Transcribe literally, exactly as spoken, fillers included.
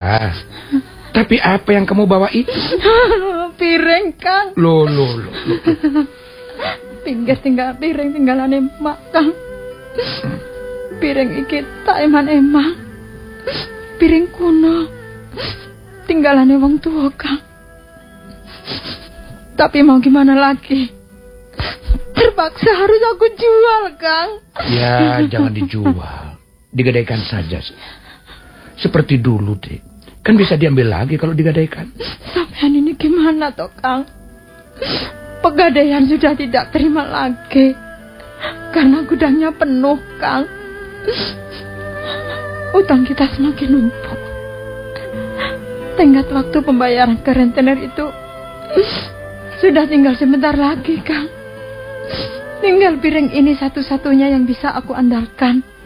Iya. Tapi apa yang kamu bawa itu? Piring, Kang. Loh, loh, loh. loh. Pinggir tinggal piring tinggalan emak, Kang. Piring iki tak eman-eman. Piring kuno. Tinggalane wong tua, Kang. Tapi mau gimana lagi? Terpaksa harus aku jual, Kang. Ya, jangan dijual. Digadaikan saja. Seperti dulu, Dik. Kan bisa diambil lagi kalau digadaikan. Sampean ini gimana toh, Kang? Pegadaian sudah tidak terima lagi. Karena gudangnya penuh, Kang. Utang kita semakin numpuk. Tenggat waktu pembayaran ke rentenir itu sudah tinggal sebentar lagi, Kang. Tinggal piring ini satu-satunya yang bisa aku andalkan.